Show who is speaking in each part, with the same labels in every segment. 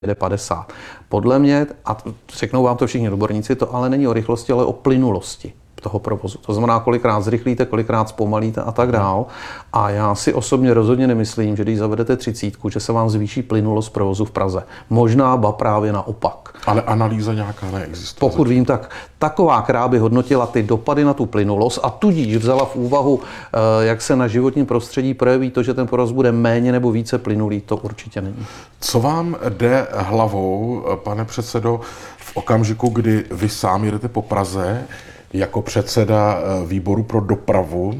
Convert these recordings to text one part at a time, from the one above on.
Speaker 1: jede 50. Podle mě, a řeknou vám to všichni odborníci, to ale není o rychlosti, ale o plynulosti toho provozu. To znamená, kolikrát zrychlíte, kolikrát zpomalíte a tak dál. A já si osobně rozhodně nemyslím, že když zavedete 30, že se vám zvýší plynulost provozu v Praze. Možná ba právě naopak.
Speaker 2: Ale analýza nějaká neexistuje.
Speaker 1: Pokud vím, tak taková, která by hodnotila ty dopady na tu plynulost a tudíž vzala v úvahu, jak se na životním prostředí projeví to, že ten provoz bude méně nebo více plynulý, to určitě není.
Speaker 2: Co vám jde hlavou, pane předsedo, v okamžiku, kdy vy sám jedete po Praze jako předseda výboru pro dopravu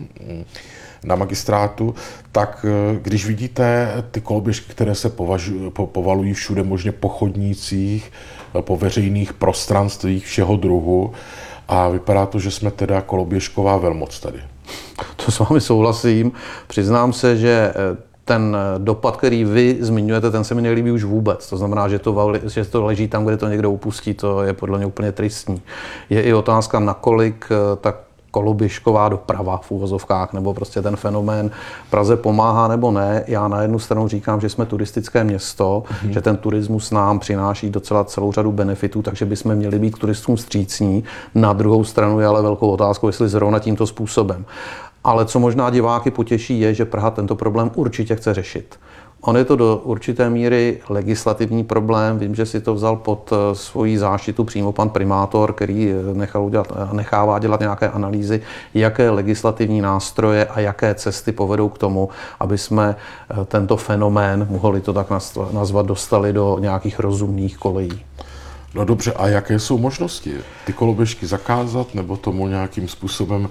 Speaker 2: na magistrátu, tak když vidíte ty koloběžky, které se povalují všude možně po chodnících, po veřejných prostranstvích všeho druhu a vypadá to, že jsme teda koloběžková velmoc tady.
Speaker 1: To s vámi souhlasím. Přiznám se, že ten dopad, který vy zmiňujete, ten se mi nelíbí už vůbec. To znamená, že to leží tam, kde to někdo upustí, to je podle mě úplně tristní. Je i otázka, nakolik ta koloběžková doprava v úvozovkách, nebo prostě ten fenomén Praze pomáhá nebo ne. Já na jednu stranu říkám, že jsme turistické město, že ten turismus nám přináší docela celou řadu benefitů, takže bychom měli být turistům vstřícní. Na druhou stranu je ale velkou otázkou, jestli zrovna tímto způsobem. Ale co možná diváky potěší, je, že Praha tento problém určitě chce řešit. On je to do určité míry legislativní problém. Vím, že si to vzal pod svoji záštitu přímo pan primátor, který nechává dělat nějaké analýzy, jaké legislativní nástroje a jaké cesty povedou k tomu, aby jsme tento fenomén, mohli to tak nazvat, dostali do nějakých rozumných kolejí.
Speaker 2: No dobře, a jaké jsou možnosti? Ty koloběžky zakázat nebo tomu nějakým způsobem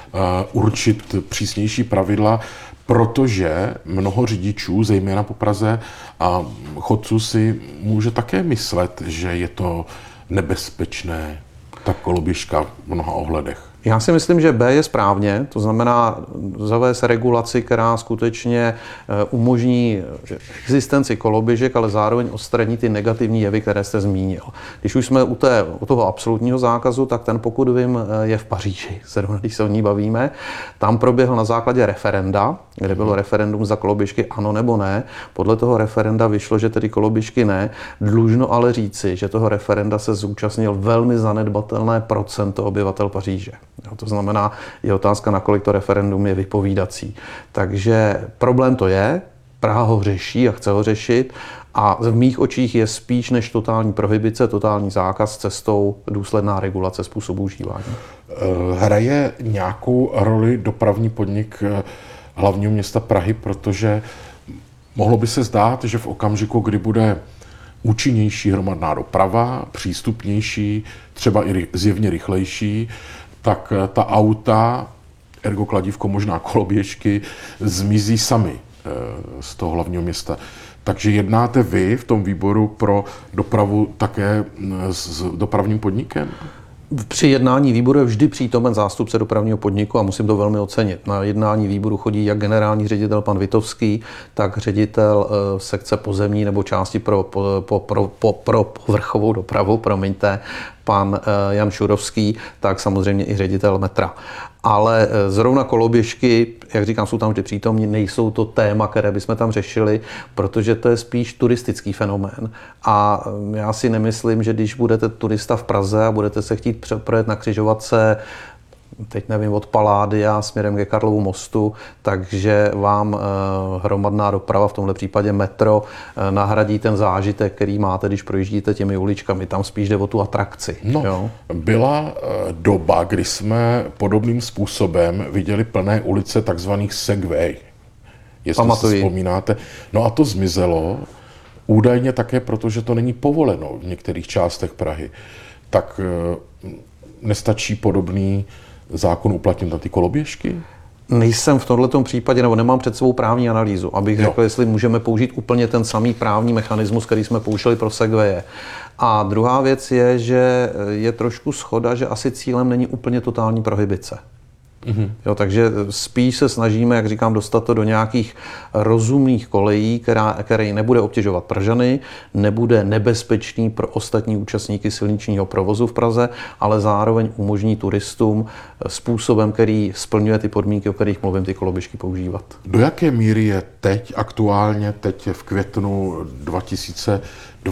Speaker 2: určit přísnější pravidla, protože mnoho řidičů, zejména po Praze a chodců, si může také myslet, že je to nebezpečné, ta koloběžka v mnoha ohledech.
Speaker 1: Já si myslím, že B je správně, to znamená zavést regulaci, která skutečně umožní existenci koloběžek, ale zároveň odstraní ty negativní jevy, které jste zmínil. Když už jsme u toho absolutního zákazu, tak ten, pokud vím, je v Paříži, zrovna když se o ní bavíme. Tam proběhl na základě referenda, kde bylo referendum za koloběžky ano nebo ne. Podle toho referenda vyšlo, že tedy koloběžky ne. Dlužno ale říci, že toho referenda se zúčastnil velmi zanedbatelné procento obyvatel Paříže. To znamená, je otázka, nakolik to referendum je vypovídací. Takže problém to je, Praha ho řeší a chce ho řešit a v mých očích je spíš než totální prohibice, totální zákaz cestou důsledná regulace způsobu užívání.
Speaker 2: Hraje nějakou roli dopravní podnik hlavního města Prahy, protože mohlo by se zdát, že v okamžiku, kdy bude účinnější hromadná doprava, přístupnější, třeba i zjevně rychlejší, tak ta auta, ergo kladívko, možná koloběžky, zmizí sami z toho hlavního města. Takže jednáte vy v tom výboru pro dopravu také s dopravním podnikem?
Speaker 1: Při jednání výboru je vždy přítomen zástupce dopravního podniku a musím to velmi ocenit. Na jednání výboru chodí jak generální ředitel pan Vitovský, tak ředitel sekce pozemní nebo části pro povrchovou dopravu, promiňte, pan Jan Šurovský, tak samozřejmě i ředitel metra. Ale zrovna koloběžky, jak říkám, jsou tam vždy přítomní, nejsou to téma, které bychom tam řešili, protože to je spíš turistický fenomén. A já si nemyslím, že když budete turista v Praze a budete se chtít projet na křižovatce, teď nevím, od Palladia směrem ke Karlovu mostu, takže vám hromadná doprava, v tomhle případě metro, nahradí ten zážitek, který máte, když projíždíte těmi uličkami. Tam spíš jde o tu atrakci.
Speaker 2: No,
Speaker 1: jo?
Speaker 2: Byla doba, kdy jsme podobným způsobem viděli plné ulice takzvaných segway. Jestli si vzpomínáte. No a to zmizelo, údajně také proto, že to není povoleno v některých částech Prahy. Tak nestačí podobný zákon uplatnit na ty koloběžky?
Speaker 1: Nejsem v tomto případě, nebo nemám před sebou právní analýzu, abych řekl, jestli můžeme použít úplně ten samý právní mechanismus, který jsme použili pro segwaye. A druhá věc je, že je trošku shoda, že asi cílem není úplně totální prohibice. Jo, takže spíš se snažíme, jak říkám, dostat to do nějakých rozumných kolejí, který nebude obtěžovat Pražany, nebude nebezpečný pro ostatní účastníky silničního provozu v Praze, ale zároveň umožní turistům způsobem, který splňuje ty podmínky, o kterých mluvím, ty koloběžky používat.
Speaker 2: Do jaké míry je teď aktuálně, teď v květnu 2022,